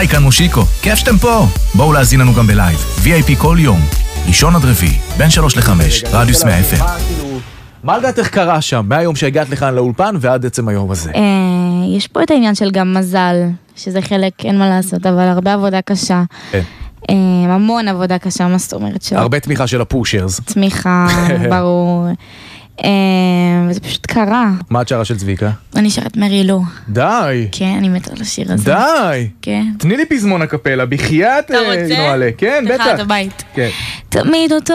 היי, כאן מושיקו, כיף שאתם פה. בואו להזין לנו גם בלייב, VIP כל יום, ראשון עד רביעי, בין 3 ל-5, רדיוס 100 FM. מה לדעת איך קרה שם, מהיום שהגעת לכאן לאולפן ועד עצם היום הזה? יש פה את העניין של גם מזל, שזה חלק, אין מה לעשות, אבל הרבה עבודה קשה. המון עבודה קשה, מה זאת אומרת שלא? הרבה תמיכה של הפושרס. תמיכה, ברור. וזה פשוט קרה. מה את שרה של צביקה? אני שרת מרילו. די. כן, אני מתה על השיר הזה. די. כן. תני לי פזמון הקפלה, בחייאת. אתה רוצה? כן, בטח. לך את הבית. כן. תמיד אותו